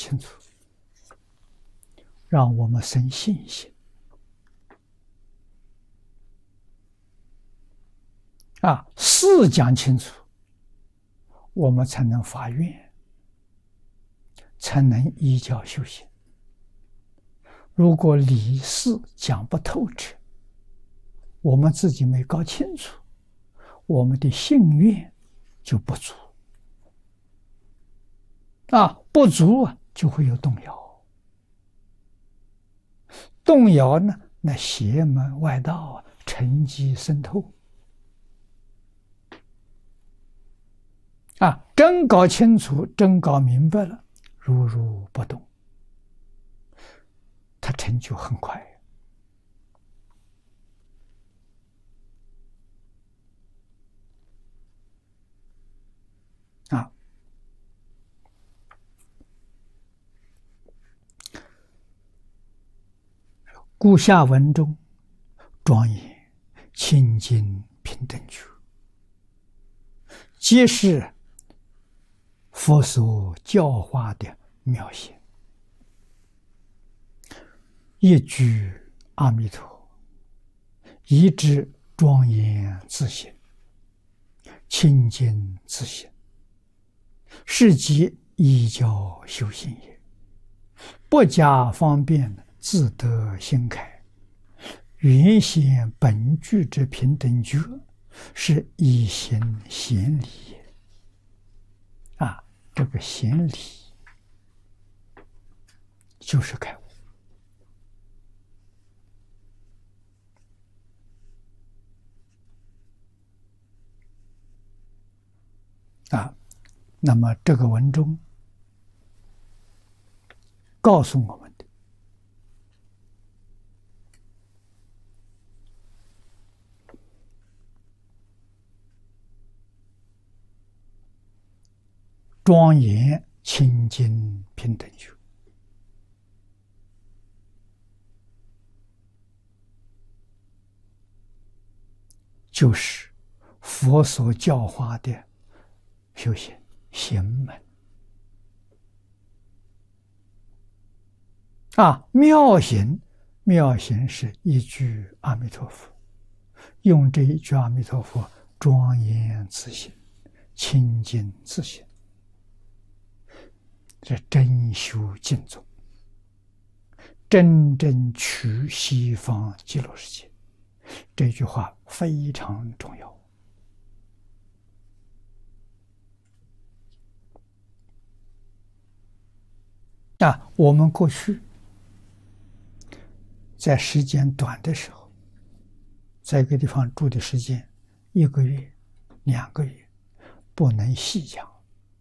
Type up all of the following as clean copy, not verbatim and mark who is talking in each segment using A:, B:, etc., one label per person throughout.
A: 清楚，让我们生信心事讲清楚，我们才能发愿，才能依教修行。如果理事讲不透彻，我们自己没搞清楚，我们的信愿就不足不足就会有动摇，动摇呢，那邪门外道乘机渗透真搞清楚，真搞明白了，如如不动，他成就很快故下文中庄严清净平等觉，皆是佛所教化的妙行。一句阿弥陀，一直庄严自性，清净自性，是即依教修行也。不加方便，自得心开。原先本具之平等觉，是以行显理也。这个显理就是开悟那么这个文中告诉我们的，庄严清净平等觉，就是佛所教化的修行行门妙行是一句阿弥陀佛，用这一句阿弥陀佛庄严自性，清净自性，这真修净宗，真正取西方极乐世界，这句话非常重要我们过去在时间短的时候，在一个地方住的时间1个月、2个月，不能细讲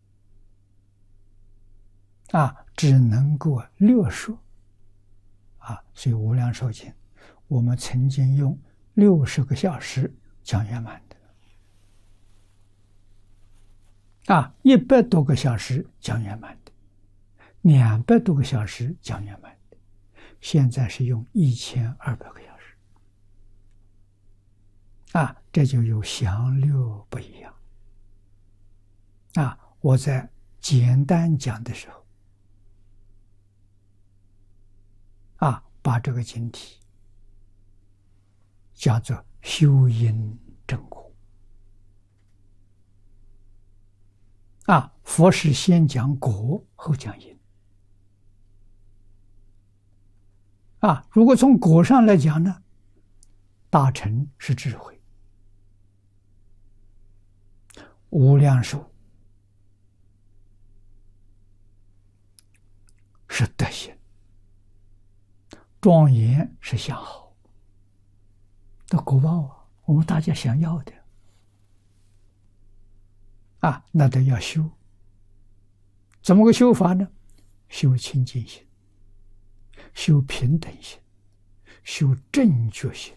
A: 只能够略说所以无量寿经我们曾经用60个小时讲圆满的100多个小时讲圆满的，200多个小时讲圆满的，现在是用1200个小时这就有详略不一样我在简单讲的时候把这个经题叫做修因正果佛是先讲果后讲因如果从果上来讲呢，大乘是智慧，无量寿是德行，庄严是相好的果报我们大家想要的那都要修。怎么个修法呢？修清净心，修平等心，修正觉心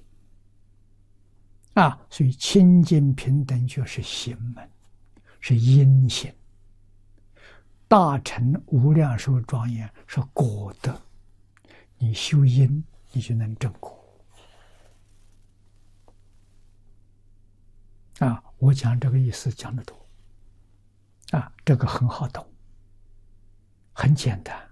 A: 所以清净平等觉是行门，是因行。大乘无量寿庄严是果德，你修因你就能证果我讲这个意思讲得多这个很好懂，很简单